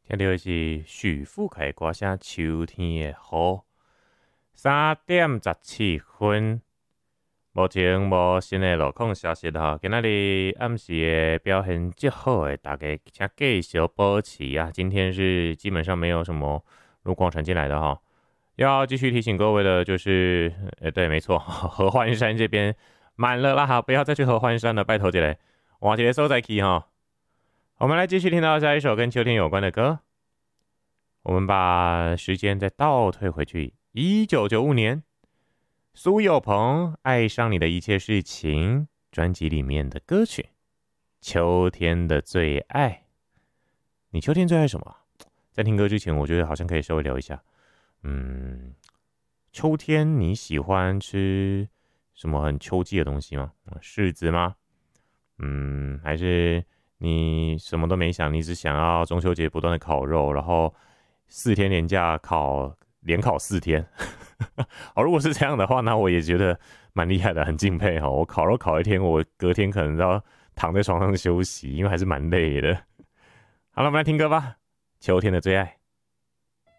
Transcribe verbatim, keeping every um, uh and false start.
听到的是许富凯歌声《秋天的雨》，三点十七分。目前无新的路况消息哈，今仔日暗时的表现极好诶，大家请继续保持啊。今天是基本上没有什么路况传进来的哈。要继续提醒各位的就是，呃，对，没错，合欢山这边满了啦哈，不要再去合欢山了，拜托一下，换一个所在去哈。我们来继续听到下一首跟秋天有关的歌。我们把时间再倒退回去，一九九五年，苏有朋《爱上你的一切事情》专辑里面的歌曲《秋天的最爱》。你秋天最爱什么？在听歌之前，我觉得好像可以稍微聊一下。嗯，秋天你喜欢吃什么很秋季的东西吗？柿子吗？嗯，还是你什么都没想，你只想要中秋节不断的烤肉，然后四天连假烤连烤四天。好，如果是这样的话，那我也觉得蛮厉害的，很敬佩哈。我烤肉烤一天，我隔天可能要躺在床上休息，因为还是蛮累的。好了，我们来听歌吧，《秋天的最爱》。